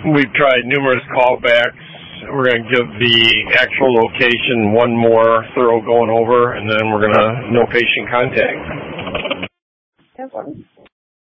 We've tried numerous callbacks. We're going to give the actual location one more thorough going over, and then we're going to no patient contact.